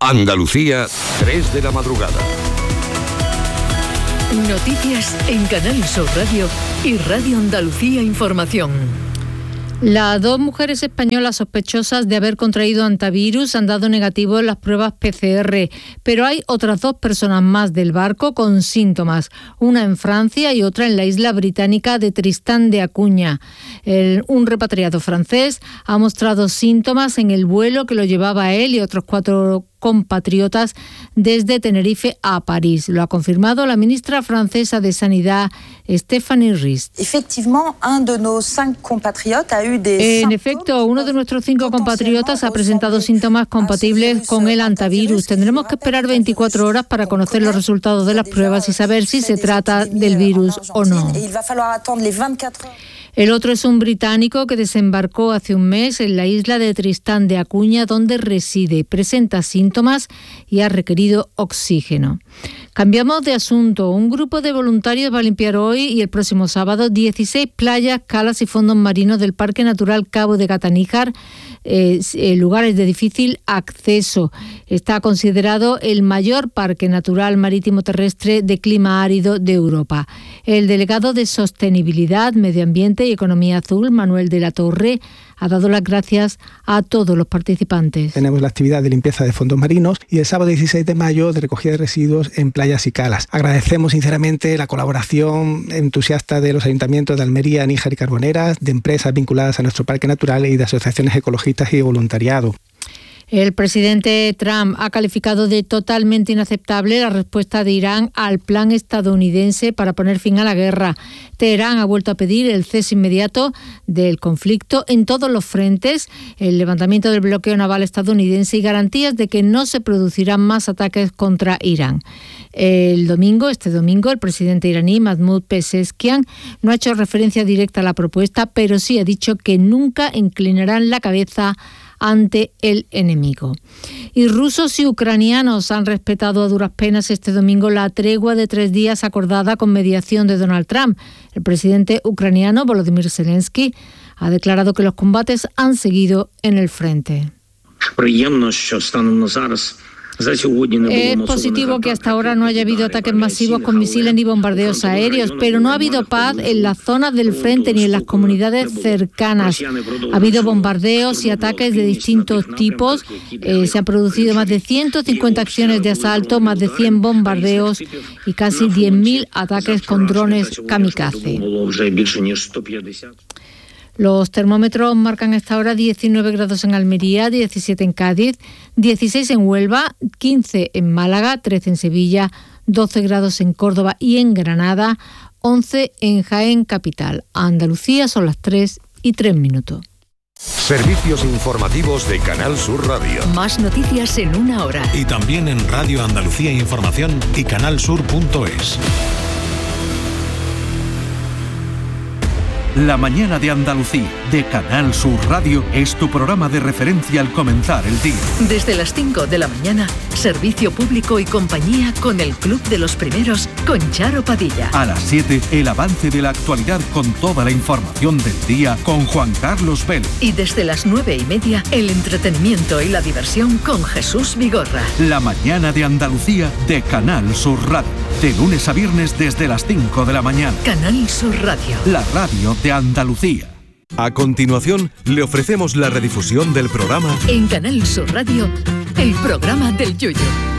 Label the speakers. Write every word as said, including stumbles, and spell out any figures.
Speaker 1: Andalucía, tres de la madrugada.
Speaker 2: Noticias en Canal Sur Radio y Radio Andalucía Información.
Speaker 3: Las dos mujeres españolas sospechosas de haber contraído hantavirus han dado negativo en las pruebas P C R, pero hay otras dos personas más del barco con síntomas, una en Francia y otra en la isla británica de Tristán de Acuña. El, un repatriado francés ha mostrado síntomas en el vuelo que lo llevaba a él y otros cuatro compatriotas desde Tenerife a París. Lo ha confirmado la ministra francesa de Sanidad, Stéphanie Rist. En efecto, uno de nuestros cinco compatriotas ha presentado síntomas compatibles con el hantavirus. Tendremos que esperar veinticuatro horas para conocer los resultados de las pruebas y saber si se trata del virus o no. El otro es un británico que desembarcó hace un mes en la isla de Tristán de Acuña, donde reside. Presenta síntomas y ha requerido oxígeno. Cambiamos de asunto. Un grupo de voluntarios va a limpiar hoy y el próximo sábado dieciséis playas, calas y fondos marinos del Parque Natural Cabo de Gata-Níjar, eh, lugares de difícil acceso. Está considerado el mayor parque natural marítimo terrestre de clima árido de Europa. El delegado de Sostenibilidad, Medio Ambiente y Economía Azul, Manuel de la Torre, ha dado las gracias a todos los participantes.
Speaker 4: Tenemos la actividad de limpieza de fondos marinos y el sábado dieciséis de mayo de recogida de residuos en playas y calas. Agradecemos sinceramente la colaboración entusiasta de los ayuntamientos de Almería, Níjar y Carboneras, de empresas vinculadas a nuestro parque natural y de asociaciones ecologistas y voluntariado.
Speaker 3: El presidente Trump ha calificado de totalmente inaceptable la respuesta de Irán al plan estadounidense para poner fin a la guerra. Teherán ha vuelto a pedir el cese inmediato del conflicto en todos los frentes, el levantamiento del bloqueo naval estadounidense y garantías de que no se producirán más ataques contra Irán. El domingo, este domingo, el presidente iraní Mahmoud Pezeshkian no ha hecho referencia directa a la propuesta, pero sí ha dicho que nunca inclinarán la cabeza ante el enemigo. Y rusos y ucranianos han respetado a duras penas este domingo la tregua de tres días acordada con mediación de Donald Trump. El presidente ucraniano Volodymyr Zelensky ha declarado que los combates han seguido en el frente. Es positivo que hasta ahora no haya habido ataques masivos con misiles ni bombardeos aéreos, pero no ha habido paz en las zonas del frente ni en las comunidades cercanas. Ha habido bombardeos y ataques de distintos tipos. Eh, se han producido más de ciento cincuenta acciones de asalto, más de cien bombardeos y casi diez mil ataques con drones kamikaze. Los termómetros marcan a esta hora diecinueve grados en Almería, diecisiete en Cádiz, dieciséis en Huelva, quince en Málaga, trece en Sevilla, doce grados en Córdoba y en Granada, once en Jaén capital. A Andalucía son las tres y tres minutos.
Speaker 1: Servicios informativos de Canal Sur Radio.
Speaker 2: Más noticias en una hora.
Speaker 5: Y también en Radio Andalucía Información y canal sur punto es. La mañana de Andalucía, de Canal Sur Radio, es tu programa de referencia al comenzar el día.
Speaker 2: Desde las cinco de la mañana, servicio público y compañía con el Club de los Primeros, con Charo Padilla.
Speaker 5: A las siete, el avance de la actualidad con toda la información del día con Juan Carlos Vélez.
Speaker 2: Y desde las nueve y media, el entretenimiento y la diversión con Jesús Vigorra.
Speaker 5: La mañana de Andalucía, de Canal Sur Radio. De lunes a viernes desde las cinco de la mañana.
Speaker 2: Canal Sur Radio.
Speaker 5: La radio de Andalucía.
Speaker 1: A continuación, le ofrecemos la redifusión del programa
Speaker 2: En Canal Sur Radio, el programa del Yoyo.